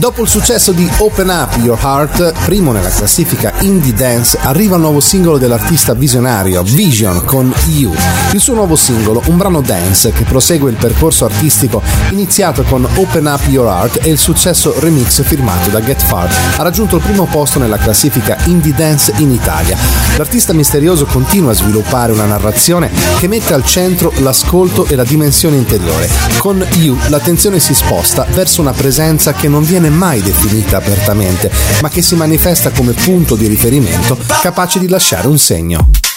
Dopo il successo di Open Up Your Heart, primo nella classifica Indie Dance, arriva il nuovo singolo dell'artista visionario Vision con You. Il suo nuovo singolo, un brano dance che prosegue il percorso artistico iniziato con Open Up Your Heart e il successo remix firmato da Get Far, ha raggiunto il primo posto nella classifica Indie Dance in Italia. L'artista misterioso continua a sviluppare una narrazione che mette al centro l'ascolto e la dimensione interiore. Con You l'attenzione si sposta verso una presenza che non viene mai definita apertamente, ma che si manifesta come punto di riferimento capace di lasciare un segno.